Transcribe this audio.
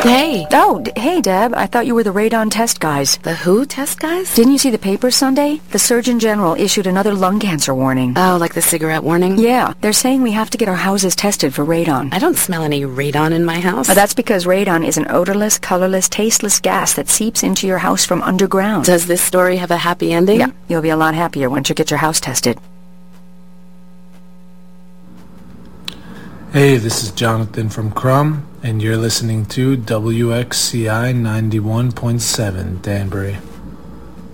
Hey. Oh, hey, Deb. I thought you were the radon test guys. The who test guys? Didn't you see the papers Sunday? The Surgeon General issued another lung cancer warning. Oh, like the cigarette warning? Yeah. They're saying we have to get our houses tested for radon. I don't smell any radon in my house. That's because radon is an odorless, colorless, tasteless gas that seeps into your house from underground. Does this story have a happy ending? Yeah. You'll be a lot happier once you get your house tested. Hey, this is Jonathan from Crum, and you're listening to WXCI 91.7 Danbury.